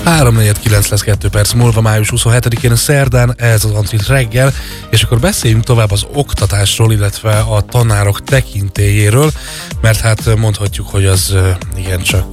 3:49 lesz 2 perc múlva, május 27-én szerdán, ez az Antrit reggel, és akkor beszéljünk tovább az oktatásról, illetve a tanárok tekintélyéről, mert hát mondhatjuk, hogy az igencsak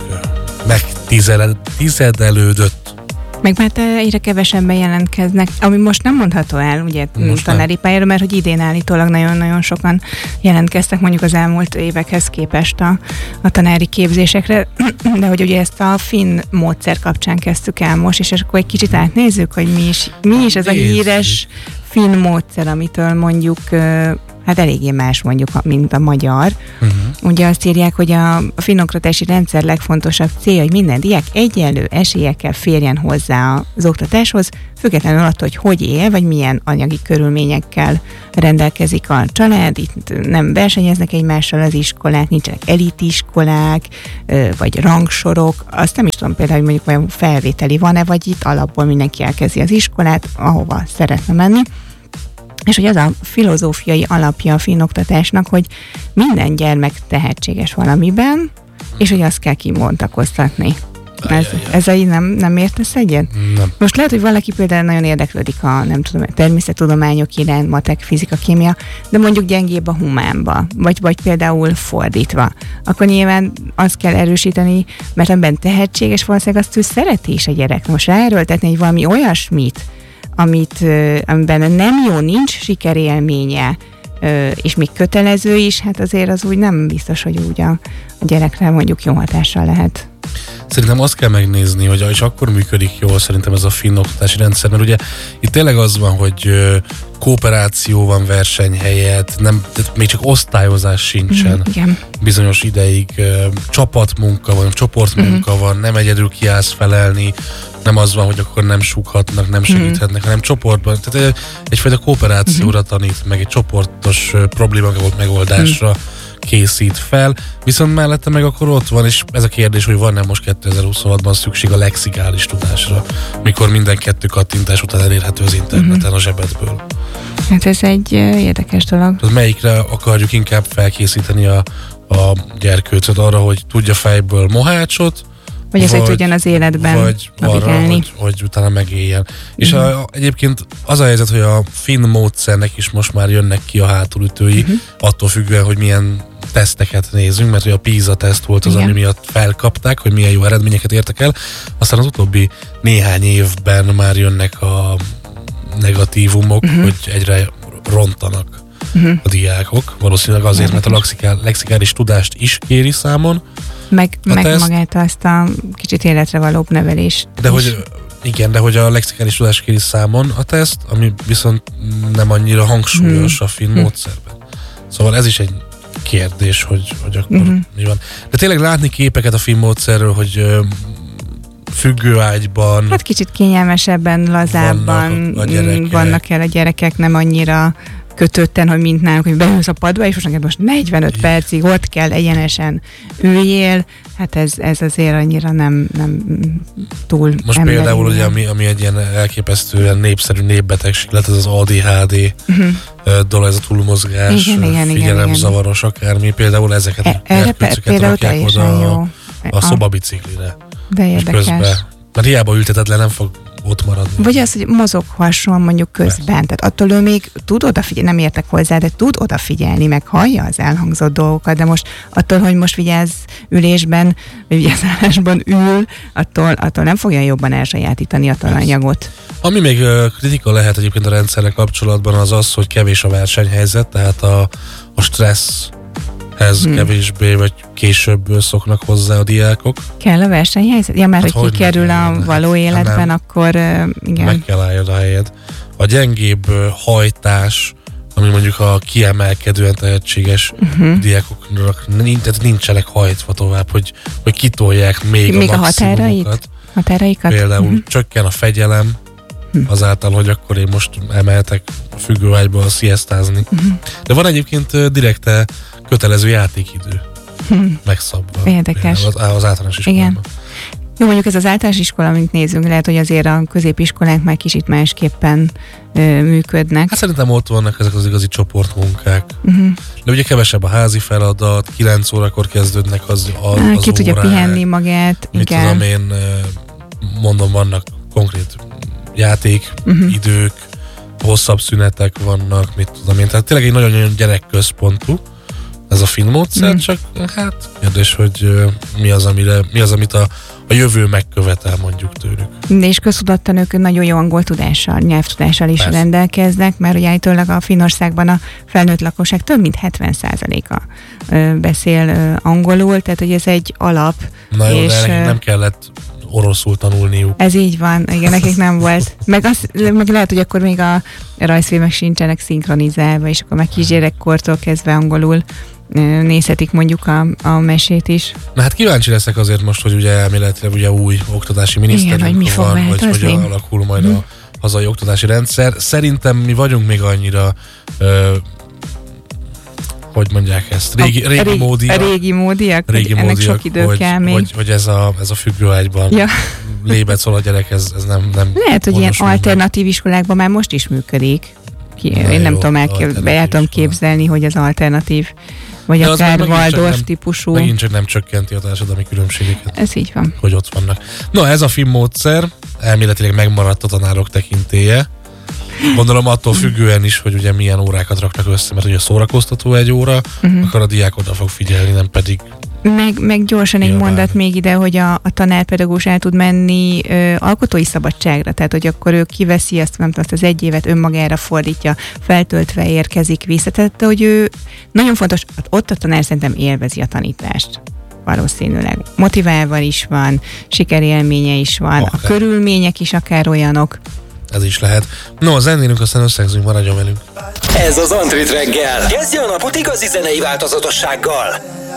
megtizedelődött. Meg mert egyre kevesebben jelentkeznek, ami most nem mondható el, ugye, tanári pályára, mert hogy idén állítólag nagyon-nagyon sokan jelentkeztek mondjuk az elmúlt évekhez képest a tanári képzésekre, de hogy ugye ezt a finn módszer kapcsán kezdtük el most, és akkor egy kicsit átnézzük, hogy mi is ez a híres finn módszer, amitől mondjuk hát eléggé más mondjuk, mint a magyar. Ugye azt írják, hogy a finn oktatási rendszer legfontosabb célja, hogy minden diák egyenlő esélyekkel férjen hozzá az oktatáshoz, függetlenül attól, hogy él, vagy milyen anyagi körülményekkel rendelkezik a család. Itt nem versenyeznek egymással az iskolák, nincsenek elitiskolák, vagy rangsorok. Azt nem is tudom például, hogy mondjuk vajon felvételi van-e, vagy itt alapból mindenki elkezdi az iskolát, ahova szeretne menni. És hogy az a filozófiai alapja a finn oktatásnak, hogy minden gyermek tehetséges valamiben, és hogy azt kell kibontakoztatni. Ezzel így nem értesz egyet? Nem. Most lehet, hogy valaki például nagyon érdeklődik a természettudományok iránt, matek, fizika, kémia, de mondjuk gyengébb a humánba, vagy például fordítva. Akkor nyilván azt kell erősíteni, mert ebben tehetséges, valószínűleg azt ő szereti is a gyerek. Most ráerőltetni, hogy valami olyasmit, amiben nem jó, nincs sikerélménye, és még kötelező is, hát azért az úgy nem biztos, hogy úgy a gyerekre mondjuk jó hatással lehet. Szerintem azt kell megnézni, hogy és akkor működik jól szerintem ez a finn oktatási rendszer, mert ugye itt tényleg az van, hogy kooperáció van verseny helyett, még csak osztályozás sincsen bizonyos ideig, csapatmunka van, csoportmunka van, nem egyedül kiállsz felelni, nem az van, hogy akkor nem súghatnak, nem segíthetnek, hanem csoportban. Tehát egyfajta kooperációra tanít, meg egy csoportos probléma megoldásra készít fel, viszont mellette meg akkor ott van, és ez a kérdés, hogy van-e most 2026-ban szükség a lexikális tudásra, mikor minden 2 kattintás után elérhető az interneten a zsebedből. Hát ez egy érdekes dolog. Tehát melyikre akarjuk inkább felkészíteni a gyerkőcöt arra, hogy tudja fejből mohácsot, vagy hogy tudjon az életben vagy arra, hogy utána megéljen. És egyébként az a helyzet, hogy a finn módszernek is most már jönnek ki a hátulütői, attól függően, hogy milyen teszteket nézünk, mert hogy a PISA teszt volt az, ami miatt felkapták, hogy milyen jó eredményeket értek el. Aztán az utóbbi néhány évben már jönnek a negatívumok, hogy egyre rontanak a diákok. Valószínűleg azért, mert a lexikális tudást is kéri számon. Meg magát azt a kicsit életre valóbb nevelést. De hogy a lexikális tudás kéri számon a teszt, ami viszont nem annyira hangsúlyos a finn módszerben. Szóval ez is egy kérdés, hogy akkor mi van. De tényleg látni képeket a finn módszerről, hogy függőágyban... Hát kicsit kényelmesebben, lazábban vannak el a gyerekek, nem annyira kötötten, hogy mint nálunk, hogy beülsz a padba, és most 45 percig ott kell egyenesen üljél, hát ez azért annyira nem túl most emberi. Például ugye, ami egy ilyen elképesztően népszerű népbetegség lett, ez az ADHD dolog, ez a túlmozgás, figyelemzavaros akármi, például ezeket gyerkőcöket rakják oda a szobabiciklire. De érdekes. Mert hiába ültetetlen, nem fog ott maradni. Vagy az, hogy mozoghasson mondjuk közben. Tehát attól ő még tud odafigyelni, nem értek hozzá, de tud odafigyelni, meg hallja az elhangzott dolgokat, de most attól, hogy most vigyázz ülésben, vagy vigyázzásban ül, attól nem fogja jobban elsajátítani a tananyagot. Ami még kritika lehet egyébként a rendszerrel kapcsolatban az, hogy kevés a versenyhelyzet, tehát a stressz kevésbé, vagy később szoknak hozzá a diákok. Kell a versenyhelyzet? Ja, mert hogy kikerül a való életben, akkor igen. Meg kell álljon a helyed. A gyengébb hajtás, ami mondjuk a kiemelkedően tehetséges diákoknak nincsenek hajtva tovább, hogy kitolják még a maximumokat. Határaikat? Például csökken a fegyelem, azáltal, hogy akkor én most emeltek függőágyba sziasztázni. De van egyébként direkte kötelező játékidő megszabva. Érdekes. Az általános iskolában. Igen. Jó, mondjuk ez az általános iskola, amit nézünk, lehet, hogy azért a középiskolák már kicsit másképpen működnek. Hát szerintem ott vannak ezek az igazi csoportmunkák. De ugye kevesebb a házi feladat, 9 órakor kezdődnek az ki tudja órák, pihenni magát. Mit tudom én, mondom, vannak konkrét játékidők, hosszabb szünetek vannak, mit tudom én. Tehát tényleg egy nagyon-nagyon gyerekközpontú ez a Finn módszer, csak hát kérdés, hogy mi az, amit a jövő megkövetel mondjuk tőlük. De és köztudottan ők nagyon jó angol tudással, nyelvtudással is rendelkeznek, mert ugye állítólag a Finnországban a felnőtt lakosság több mint 70%-a beszél angolul, tehát hogy ez egy alap. Na jó, és de nekik nem kellett oroszul tanulniuk. Ez így van, igen, nekik nem volt. Meg lehet, hogy akkor még a rajzfilmek sincsenek szinkronizálva, és akkor meg kisgyerekkortól kezdve angolul nézhetik mondjuk a mesét is. Na hát kíváncsi leszek azért most, hogy ugye elméletileg ugye új oktatási miniszterünk van, vagy hogy alakul majd a hazai oktatási rendszer. Szerintem mi vagyunk még annyira hogy mondják ezt? Régi módiak. Ennek sok idő kell még. Hogy ez a függőágyban lébecol a gyerek, ez nem lehet, hogy ilyen alternatív iskolákban már most is működik. Én nem tudom, el tudom képzelni, hogy az alternatív, vagy de akár Waldorf típusú. Megint csak nem csökkenti a társadalmi különbségeket. Ez így van. Hogy ott vannak. Na, ez a Finn módszer elméletileg megmaradt a tanárok tekintélye. Gondolom attól függően is, hogy ugye milyen órákat raknak össze, mert ugye szórakoztató egy óra, akkor a diák oda fog figyelni, nem pedig... Meg gyorsan egy mondat még ide, hogy a tanárpedagógus el tud menni alkotói szabadságra, tehát hogy akkor ő kiveszi azt az egy évet önmagára fordítja, feltöltve érkezik vissza, tehát hogy ő nagyon fontos, ott a tanár szerintem élvezi a tanítást. Valószínűleg motiválva is van, sikerélménye is van, a körülmények is akár olyanok. Ez is lehet. No, zenélünk, aztán összegzünk, maradjon velünk. Ez az Antrit reggel. Kezdje a napot igazi zenei változatossággal.